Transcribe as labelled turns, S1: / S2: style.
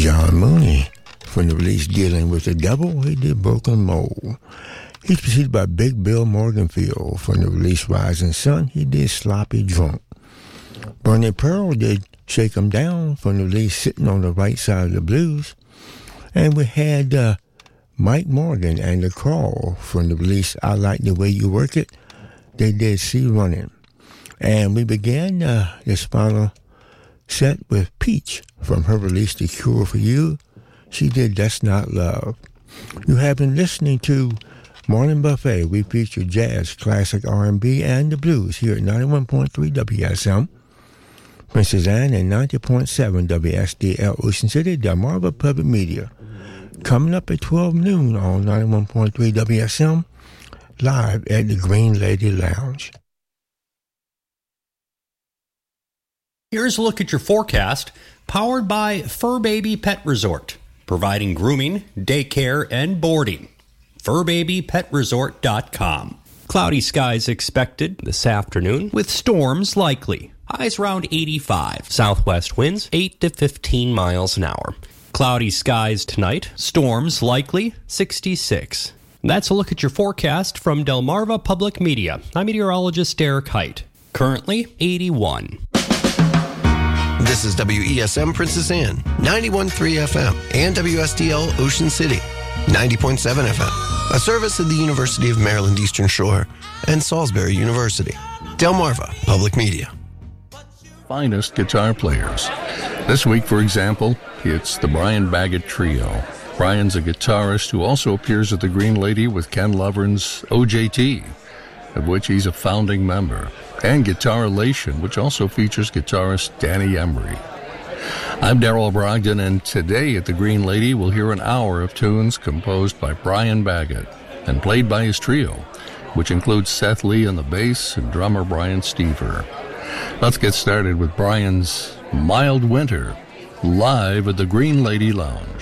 S1: John Mooney from the release Dealing with the Devil, he did Broken Mold. He's preceded by Big Bill Morganfield from the release Rising Sun, he did Sloppy Drunk. Bernie Pearl did Shake 'Em Down from the release Sitting on the Right Side of the Blues. And we had Mike Morgan and The Crawl from the release I Like the Way You Work It. They did See Running. And we began this final set with Peach from her release The Cure for You. She did That's Not Love. You have been listening to Morning Buffet. We feature jazz, classic R&B, and the blues here at 91.3 WSM. Princess Anne and 90.7 WSDL Ocean City, Delmarva Public Media. Coming up at 12 noon on 91.3 WSM, live at the Green Lady Lounge.
S2: Here's a look at your forecast, powered by Fur Baby Pet Resort, providing grooming, daycare, and boarding. FurBabyPetResort.com. Cloudy skies expected this afternoon with storms likely. Highs around 85. Southwest winds 8 to 15 miles an hour. Cloudy skies tonight. Storms likely 66. That's a look at your forecast from Delmarva Public Media. I'm meteorologist Derek Height. Currently 81.
S3: This is WESM Princess Anne, 91.3 FM, and WSDL Ocean City, 90.7 FM, a service of the University of Maryland Eastern Shore and Salisbury University. Delmarva Public Media.
S4: Finest guitar players. This week, for example, it's the Brian Baggett Trio. Brian's a guitarist who also appears at the Green Lady with Ken Lovern's OJT, of which he's a founding member, and Guitar Elation, which also features guitarist Danny Emery. I'm Darrell Brogdon, and today at the Green Lady we'll hear an hour of tunes composed by Brian Baggett and played by his trio, which includes Seth Lee on the bass and drummer Brian Stever. Let's get started with Brian's Mild Winter, live at the Green Lady Lounge.